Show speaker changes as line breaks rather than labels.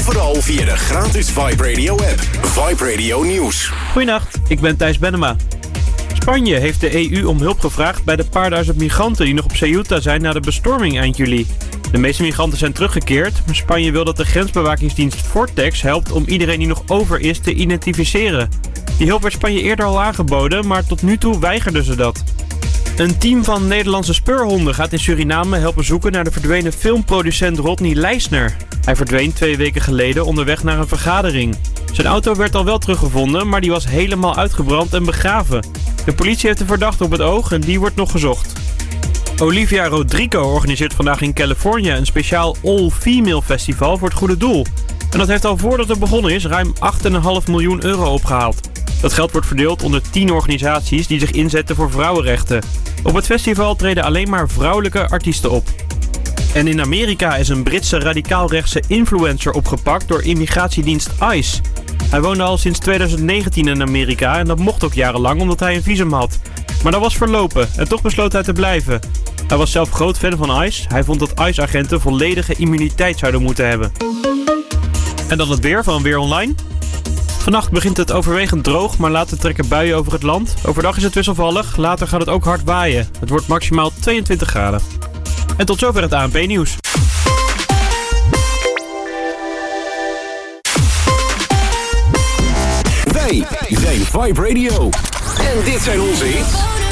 overal via de gratis Vibe Radio app. Vibe Radio Nieuws.
Goedenacht, ik ben Thijs Bennema. Spanje heeft de EU om hulp gevraagd bij de paar duizend migranten die nog op Ceuta zijn na de bestorming eind juli. De meeste migranten zijn teruggekeerd, maar Spanje wil dat de grensbewakingsdienst Frontex helpt om iedereen die nog over is te identificeren. Die hulp werd Spanje eerder al aangeboden, maar tot nu toe weigerden ze dat. Een team van Nederlandse speurhonden gaat in Suriname helpen zoeken naar de verdwenen filmproducent Rodney Leisner. Hij verdween 2 weken geleden onderweg naar een vergadering. Zijn auto werd al wel teruggevonden, maar die was helemaal uitgebrand en begraven. De politie heeft een verdachte op het oog en die wordt nog gezocht. Olivia Rodrigo organiseert vandaag in Californië een speciaal all-female festival voor het goede doel. En dat heeft al voordat het begonnen is ruim 8,5 miljoen euro opgehaald. Dat geld wordt verdeeld onder 10 organisaties die zich inzetten voor vrouwenrechten. Op het festival treden alleen maar vrouwelijke artiesten op. En in Amerika is een Britse radicaalrechtse influencer opgepakt door immigratiedienst ICE. Hij woonde al sinds 2019 in Amerika en dat mocht ook jarenlang omdat hij een visum had. Maar dat was verlopen en toch besloot hij te blijven. Hij was zelf groot fan van ICE. Hij vond dat ICE-agenten volledige immuniteit zouden moeten hebben. En dan het weer van Weer Online. Vannacht begint het overwegend droog, maar later trekken buien over het land. Overdag is het wisselvallig, later gaat het ook hard waaien. Het wordt maximaal 22 graden. En tot zover het ANP-nieuws.
Wij zijn Vibe Radio. En dit zijn onze hits.